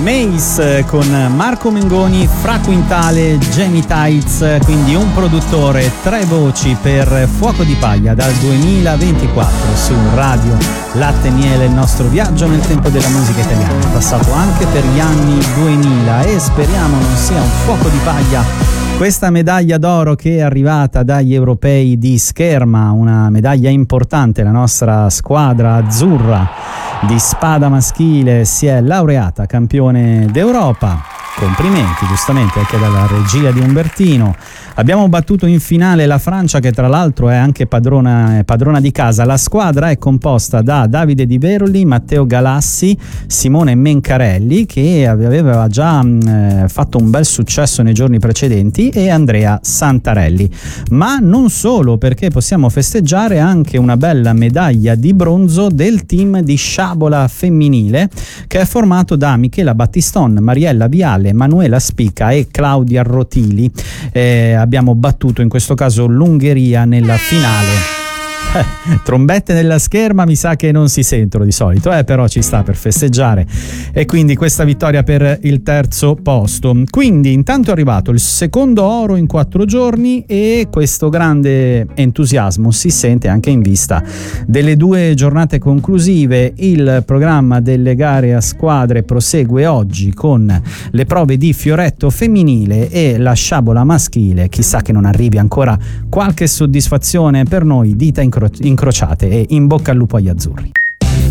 Mace con Marco Mengoni, Fra Quintale, Jamie Tights, quindi un produttore, 3 voci per Fuoco di Paglia dal 2024 su Radio Latte e Miele. Il nostro viaggio nel tempo della musica italiana è passato anche per gli anni 2000 e speriamo non sia un fuoco di paglia questa medaglia d'oro che è arrivata dagli europei di scherma, una medaglia importante. La nostra squadra azzurra di spada maschile si è laureata campione d'Europa. Complimenti giustamente anche dalla regia di Umbertino. Abbiamo battuto in finale la Francia, che tra l'altro è anche padrona di casa. La squadra è composta da Davide Di Veroli, Matteo Galassi, Simone Mencarelli, che aveva già fatto un bel successo nei giorni precedenti, e Andrea Santarelli. Ma non solo, perché possiamo festeggiare anche una bella medaglia di bronzo del team di sciabola femminile, che è formato da Michela Battiston, Mariella Viale, Manuela Spica e Claudia Rotili. Abbiamo battuto in questo caso l'Ungheria nella finale. Trombette nella scherma mi sa che non si sentono di solito, però ci sta per festeggiare, e quindi questa vittoria per il terzo posto. Quindi intanto è arrivato il secondo oro in 4 giorni, e questo grande entusiasmo si sente anche in vista delle 2 giornate conclusive. Il programma delle gare a squadre prosegue oggi con le prove di fioretto femminile e la sciabola maschile. Chissà che non arrivi ancora qualche soddisfazione per noi. Dita incrociate e in bocca al lupo agli azzurri.